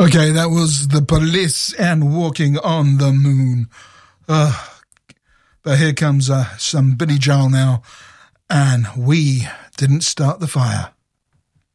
Okay, that was The Police and Walking on the Moon. But here comes some Billy Joel now, and We Didn't Start the Fire.